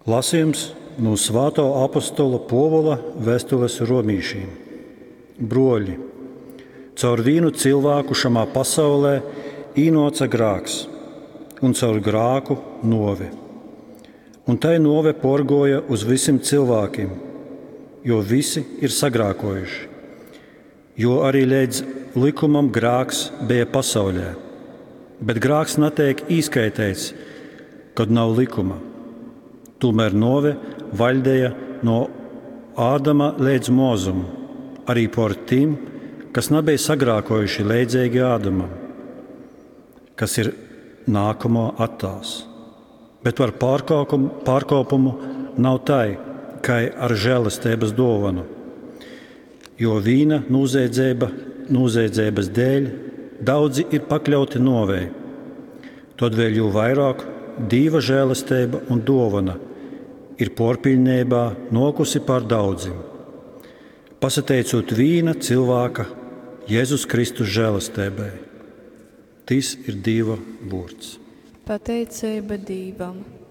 Lasījums no Svētā apostola Pāvila vēstules Romiešiem. Broļi, caur vienu cilvēku šajā pasaulē ienāca grēks, un caur grēku nove. Un tai nove porgoja uz visiem cilvēkiem, jo visi ir sagrēkojuši. Jo arī līdz likumam grēks bija pasaulē, bet grēks netiek izskaidrots, kad nav likuma. Tomēr nove valdēja no Ādama līdz Mūzum, arī par tiem, kas nebija sagrēkojuši līdzīgi Ādamam, kas ir nākamo attēls. Bet par pārkāpumu nav tai, kā ar žēlastības dāvanu, jo viena noziedzības dēļ daudzi ir pakļauti novei. Tad vēl jau vairāk Dieva žēlastība un dāvana ir pārpilnībā nokusi par daudziem, pasateicot viena cilvēka, Jēzus Kristus žēlastībai. Tas ir Dieva vārds. Pateicība Dievam.